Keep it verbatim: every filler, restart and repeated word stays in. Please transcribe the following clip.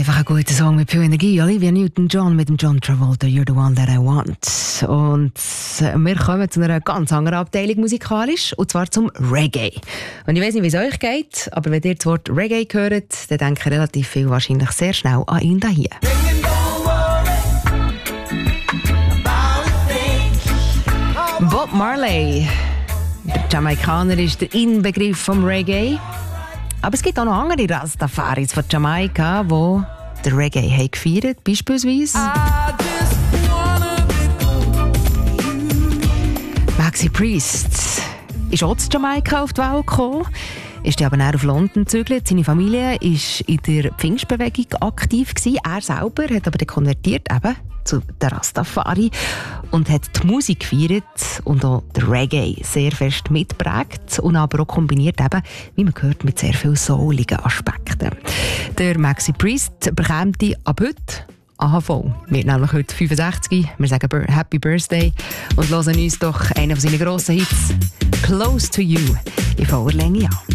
einfach ein guter Song mit viel Energie. Olivia Newton-John mit dem John Travolta, You're the One That I Want. Und wir kommen zu einer ganz anderen Abteilung musikalisch, und zwar zum Reggae. Und ich weiss nicht, wie es euch geht, aber wenn ihr das Wort Reggae hört, dann denken relativ viel wahrscheinlich sehr schnell an ihn hier. Bob Marley. Der Jamaikaner ist der Inbegriff vom Reggae. Aber es gibt auch noch andere Rastafaris von Jamaika, die den Reggae haben gefeiert, beispielsweise Maxi Priest ist auch zu Jamaika auf die Welt gekommen, ist aber dann auf London gezügelt. Seine Familie war in der Pfingstbewegung aktiv gewesen. Er selber hat aber konvertiert eben zu der Rastafari und hat die Musik gefeiert und auch den Reggae sehr fest mitgeprägt und aber auch kombiniert eben, wie man hört, mit sehr vielen souligen Aspekten. Der Maxi Priest bekommt ab heute A H V. Wir sind nämlich heute fünfundsechzig. Wir sagen Happy Birthday und hören uns doch einen von seinen grossen Hits «Close to You» in voller Länge an.